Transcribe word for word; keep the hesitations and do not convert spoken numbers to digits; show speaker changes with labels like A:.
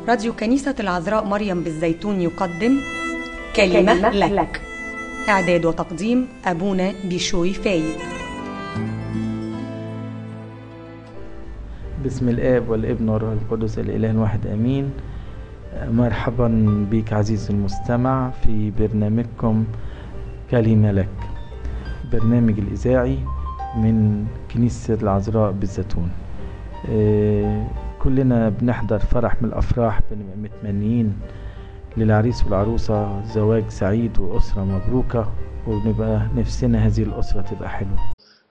A: راديو كنيسة العذراء مريم بالزيتون يقدم كلمة, كلمة لك. لك إعداد وتقديم أبونا بيشوي فايد.
B: بسم الآب والابن والروح القدس الإله الواحد آمين. مرحبا بك عزيزي المستمع في برنامجكم كلمة لك، برنامج الإذاعي من كنيسة العذراء بالزيتون. آه كلنا بنحضر فرح من الأفراح، بنبقى متمنيين للعريس والعروسة زواج سعيد وأسرة مبروكة، وبنبقى نفسنا هذه الأسرة تبقى حلوة.